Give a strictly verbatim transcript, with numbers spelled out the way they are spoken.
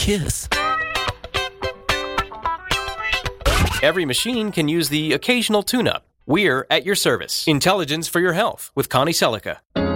kiss. Every machine can use the occasional tune-up. We're at your service. Intelligence for your health with Connie Selica.